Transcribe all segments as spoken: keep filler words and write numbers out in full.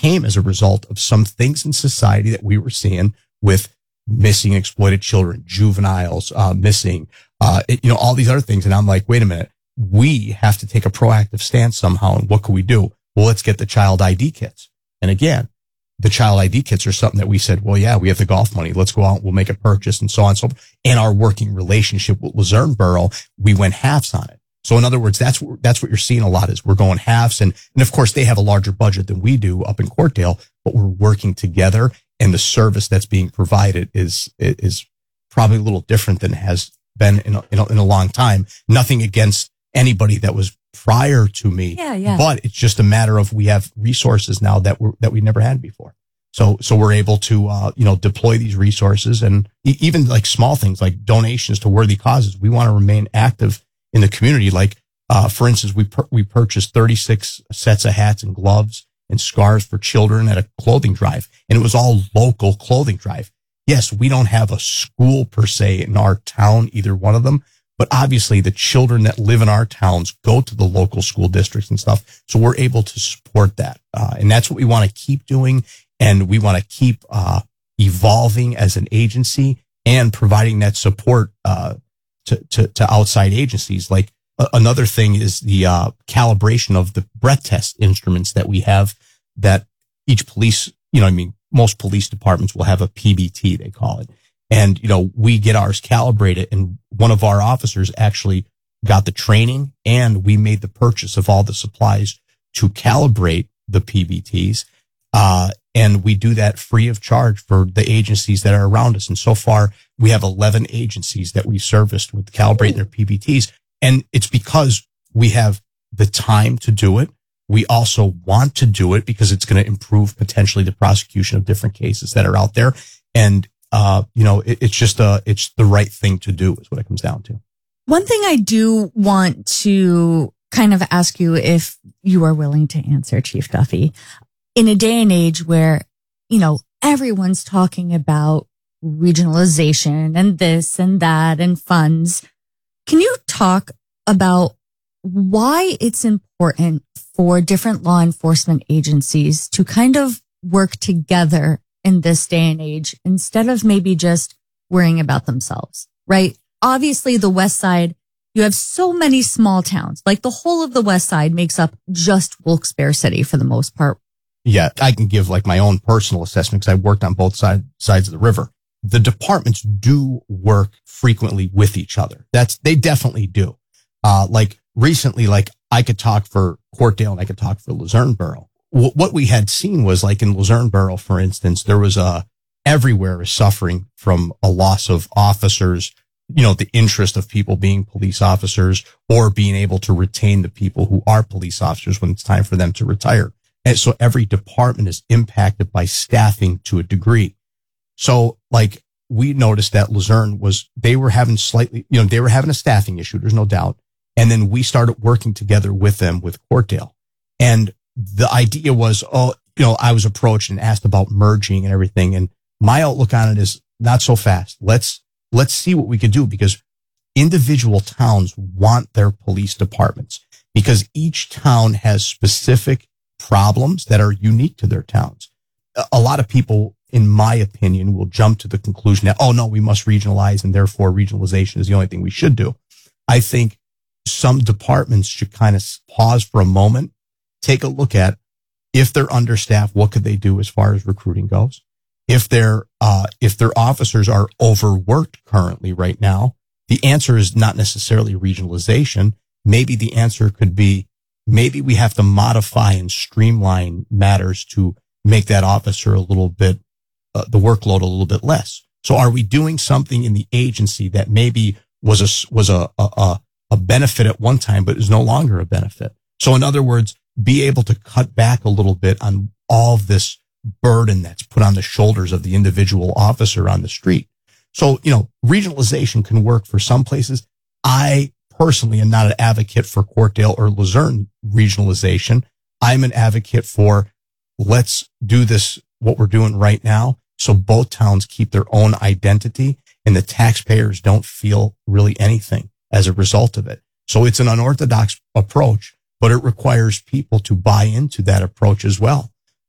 came as a result of some things in society that we were seeing with missing exploited children, juveniles, uh, missing, uh, it, you know, all these other things. And I'm like, wait a minute, we have to take a proactive stance somehow. And what can we do? Well, let's get the child I D kits. And again, the child I D kits are something that we said, well, yeah, we have the golf money. Let's go out. We'll make a purchase and so on. So in our working relationship with Luzerne Borough, we went halves on it. So in other words, that's what, that's what you're seeing a lot is we're going halves. And, and of course they have a larger budget than we do up in Courtdale, but we're working together and the service that's being provided is, is probably a little different than it has been in a, in a, in a long time. Nothing against anybody that was prior to me, yeah, yeah. but it's just a matter of we have resources now that we're, that we never had before. So, so we're able to, uh, you know, deploy these resources and e- even like small things like donations to worthy causes. We want to remain active in the community. Like, uh, for instance, we, pur- we purchased thirty-six sets of hats and gloves and scarves for children at a clothing drive. And it was all local clothing drive. Yes, we don't have a school per se in our town, either one of them, but obviously the children that live in our towns go to the local school districts and stuff. So we're able to support that. Uh, and that's what we want to keep doing. And we want to keep, uh, evolving as an agency and providing that support, uh, to, to, to outside agencies. Like uh, another thing is the, uh, calibration of the breath test instruments that we have that each police, you know, I mean, most police departments will have a P B T, they call it. And, you know, we get ours calibrated and one of our officers actually got the training and we made the purchase of all the supplies to calibrate the P B Ts. Uh, and we do that free of charge for the agencies that are around us. And so far we have eleven agencies that we serviced with calibrating their P B Ts. And it's because we have the time to do it. We also want to do it because it's going to improve potentially the prosecution of different cases that are out there. And, uh, you know, it, it's just a, it's the right thing to do is what it comes down to. One thing I do want to kind of ask you if you are willing to answer, Chief Duffy, in a day and age where, you know, everyone's talking about regionalization and this and that and funds, can you talk about why it's important for different law enforcement agencies to kind of work together in this day and age instead of maybe just worrying about themselves, right? Obviously, the West Side, you have so many small towns, like the whole of the West Side makes up just Wilkes-Barre City for the most part. Yeah, I can give like my own personal assessment because I've worked on both side, sides of the river. The departments do work frequently with each other. That's, they definitely do. Uh, like recently, like I could talk for Courtdale and I could talk for Luzerne Borough. W- what we had seen was like in Luzerne Borough, for instance, there was a, everywhere is suffering from a loss of officers, you know, the interest of people being police officers or being able to retain the people who are police officers when it's time for them to retire. And so every department is impacted by staffing to a degree. So like we noticed that Luzerne was, they were having slightly, you know, they were having a staffing issue. There's no doubt. And then we started working together with them with Courtdale. And the idea was, oh, you know, I was approached and asked about merging and everything. And my outlook on it is not so fast. Let's, let's see what we can do because individual towns want their police departments because each town has specific problems that are unique to their towns. A lot of people, in my opinion, will jump to the conclusion that, oh no, we must regionalize and therefore regionalization is the only thing we should do. I think some departments should kind of pause for a moment, take a look at if they're understaffed, what could they do as far as recruiting goes? If they're, uh, if their officers are overworked currently right now, the answer is not necessarily regionalization. Maybe the answer could be, maybe we have to modify and streamline matters to make that officer a little bit, uh, the workload a little bit less. So are we doing something in the agency that maybe was a, was a, a, a benefit at one time, but is no longer a benefit? So in other words, be able to cut back a little bit on all of this burden that's put on the shoulders of the individual officer on the street. So, you know, regionalization can work for some places. I personally am not an advocate for Courtdale or Luzerne regionalization. I'm an advocate for let's do this, what we're doing right now, so both towns keep their own identity and the taxpayers don't feel really anything as a result of it. So it's an unorthodox approach, but it requires people to buy into that approach as well.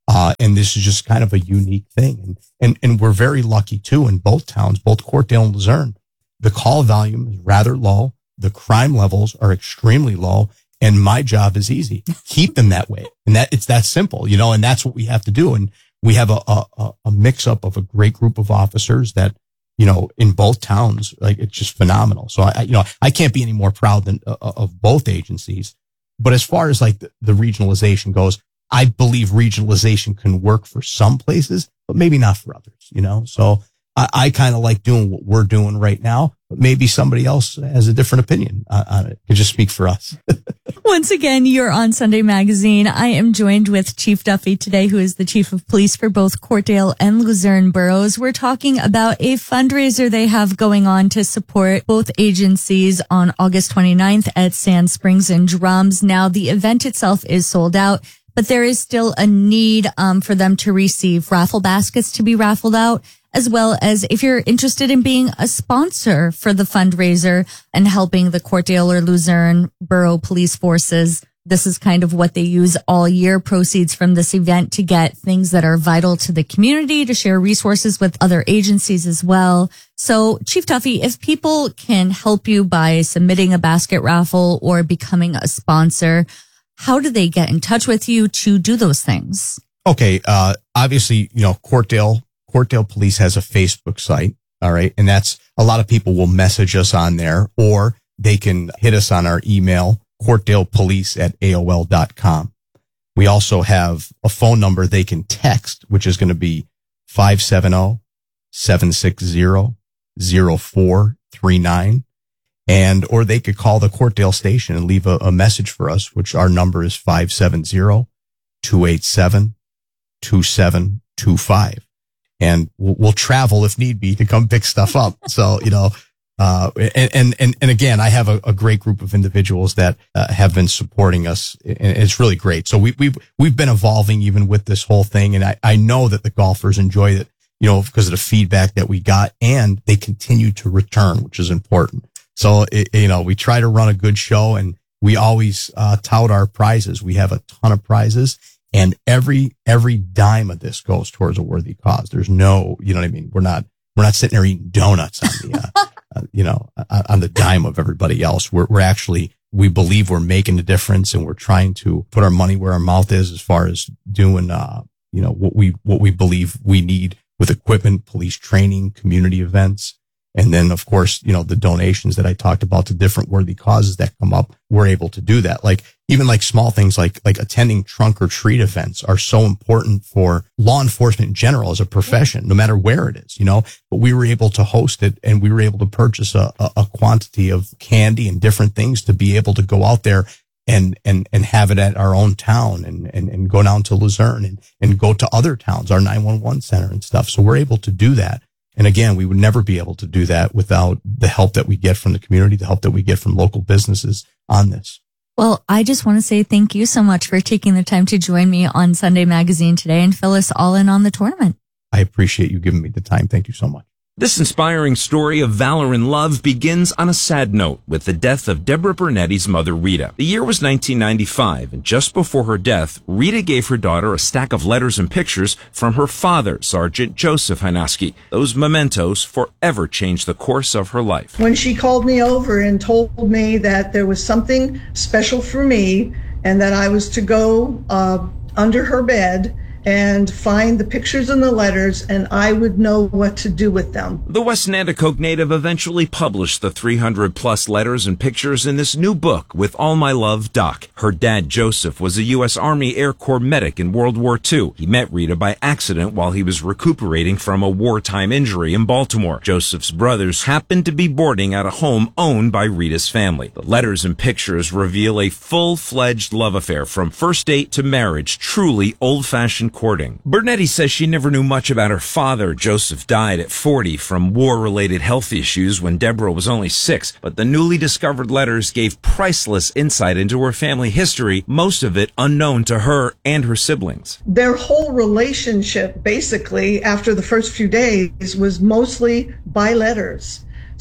Uh, and this is just kind of a unique thing. And, and, and we're very lucky too in both towns, both Courtdale and Luzerne. The call volume is rather low. The crime levels are extremely low. And my job is easy. Keep them that way. And that it's that simple, you know, and that's what we have to do. And we have a, a, a mix up of a great group of officers that, you know, in both towns, like it's just phenomenal. So I, you know, I can't be any more proud than uh, of both agencies. But as far as like the, the regionalization goes, I believe regionalization can work for some places, but maybe not for others, you know? So I, I kind of like doing what we're doing right now, but maybe somebody else has a different opinion on, on it. Could just speak for us. Once again, you're on Sunday Magazine. I am joined with Chief Duffy today, who is the chief of police for both Courtdale and Luzerne boroughs. We're talking about a fundraiser they have going on to support both agencies on August twenty-ninth at Sand Springs and Drums. Now, the event itself is sold out, but there is still a need um, for them to receive raffle baskets to be raffled out, as well as if you're interested in being a sponsor for the fundraiser and helping the Courtdale or Luzerne borough police forces. This is kind of what they use all year, proceeds from this event to get things that are vital to the community, to share resources with other agencies as well. So, Chief Duffy, if people can help you by submitting a basket raffle or becoming a sponsor, how do they get in touch with you to do those things? Okay. Uh, obviously, you know, Courtdale, Courtdale Police has a Facebook site. All right. And that's a lot of people will message us on there, or they can hit us on our email, courtdalepolice at A O L dot com. We also have a phone number they can text, which is going to be five seven zero, seven six zero, zero four three nine. And, or they could call the Courtdale station and leave a, a message for us, which our number is five seven zero, two eight seven, two seven two five. And we'll, we'll travel if need be to come pick stuff up. So, you know, uh, and, and, and, and again, I have a, a great group of individuals that uh, have been supporting us, and it's really great. So we, we've, we've been evolving even with this whole thing. And I, I know that the golfers enjoy it, you know, because of the feedback that we got, and they continue to return, which is important. So, it, you know, we try to run a good show, and we always uh, tout our prizes. We have a ton of prizes, and every, every dime of this goes towards a worthy cause. There's no, you know what I mean? We're not, we're not sitting there eating donuts on the, uh, uh, you know, on the dime of everybody else. We're, we're actually, we believe we're making a difference, and we're trying to put our money where our mouth is as far as doing, uh, you know, what we, what we believe we need with equipment, police training, community events. And then, of course, you know, the donations that I talked about to different worthy causes that come up, we're able to do that. Like, even like small things like, like attending trunk or treat events are so important for law enforcement in general as a profession, no matter where it is, you know, but we were able to host it, and we were able to purchase a, a, a quantity of candy and different things to be able to go out there and, and, and have it at our own town, and, and, and go down to Luzerne and, and go to other towns, our nine one one center and stuff. So we're able to do that. And again, we would never be able to do that without the help that we get from the community, the help that we get from local businesses on this. Well, I just want to say thank you so much for taking the time to join me on Sunday Magazine today and fill us all in on the tournament. I appreciate you giving me the time. Thank you so much. This inspiring story of valor and love begins on a sad note with the death of Deborah Burnetti's mother, Rita. The year was nineteen ninety-five, and just before her death, Rita gave her daughter a stack of letters and pictures from her father, Sergeant Joseph Hynoski. Those mementos forever changed the course of her life. When she called me over and told me that there was something special for me, and that I was to go uh, under her bed and find the pictures and the letters, and I would know what to do with them. The West Nanticoke native eventually published the three hundred plus letters and pictures in this new book, With All My Love, Doc. Her dad, Joseph, was a U S Army Air Corps medic in World War Two. He met Rita by accident while he was recuperating from a wartime injury in Baltimore. Joseph's brothers happened to be boarding at a home owned by Rita's family. The letters and pictures reveal a full-fledged love affair from first date to marriage, truly old-fashioned courting. Burnetti says she never knew much about her father. Joseph died at forty from war-related health issues when Deborah was only six, but the newly discovered letters gave priceless insight into her family history, most of it unknown to her and her siblings. Their whole relationship, basically, after the first few days, was mostly by letters.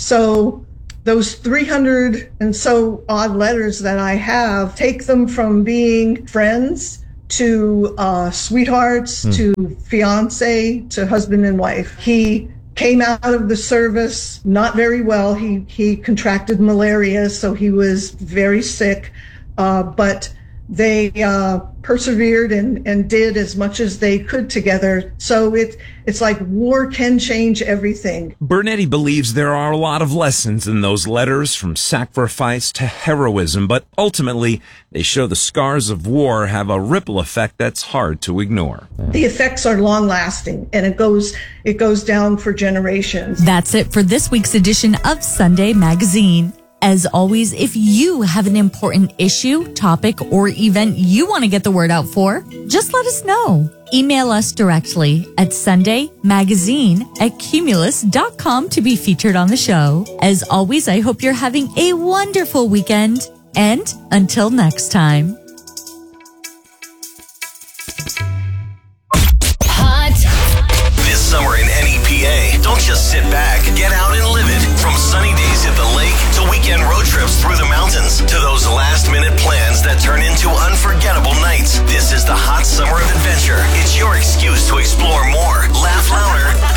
So those three hundred and so odd letters that I have, take them from being friends to uh, sweethearts, Hmm. to fiance, to husband and wife. He came out of the service not very well. He he contracted malaria, so he was very sick. Uh, but they uh, persevered and, and did as much as they could together. So it it's like war can change everything. Bernetti believes there are a lot of lessons in those letters, from sacrifice to heroism, but ultimately they show the scars of war have a ripple effect that's hard to ignore. The effects are long lasting, and it goes it goes down for generations. That's it for this week's edition of Sunday Magazine. As always, if you have an important issue, topic, or event you want to get the word out for, just let us know. Email us directly at sundaymagazine at cumulus dot com to be featured on the show. As always, I hope you're having a wonderful weekend, and until next time. This summer in N E P A, don't just sit back. Get out and live it. From sunny days at the lake to weekend road trips through the mountains to those last-minute plans that turn into unforgettable nights. This is the hot summer of adventure. It's your excuse to explore more, laugh louder,